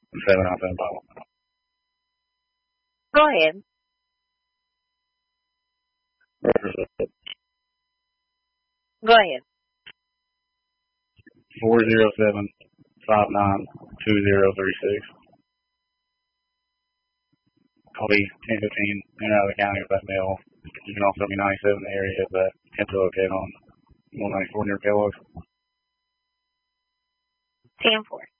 797 Go ahead. Go ahead. 407-59-2036. I'll be 1015 in and out of the county with that mail. You can also be 97 in the area of that 10 to locate on 194 near Kellogg's. 10-4.